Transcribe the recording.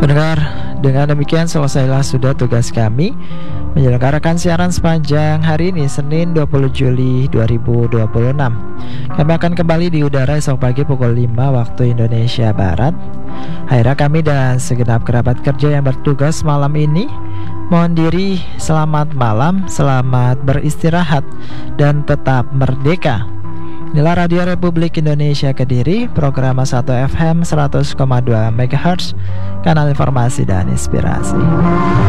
Pendengar, dengan demikian selesailah sudah tugas kami menyelenggarakan siaran sepanjang hari ini, Senin 20 Juli 2026. Kami akan kembali di udara esok pagi pukul 5 waktu Indonesia Barat. Akhirnya kami dan segenap kerabat kerja yang bertugas malam ini mohon diri selamat malam, selamat beristirahat, dan tetap merdeka. Inilah Radio Republik Indonesia Kediri, program 1 FM 100,2 MHz, kanal informasi dan inspirasi.